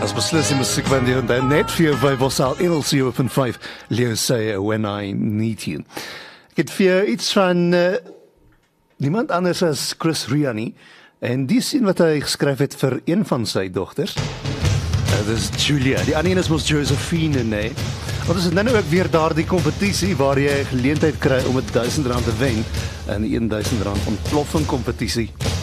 was beslis die musiek van die net vir jou by Bossal Engels 7.5 Leo sê When I Need You. Ek het vir jou iets van niemand anders as Chris Riani en die sien wat hy geskryf het vir een van sy dogters. Dit is Julia, die ander een is mos Josephine, nee. Want is dit nou ook weer daardie kompetisie waar jy 'n geleentheid kry om R1000 te wen in die R1000 ontploffing kompetisie.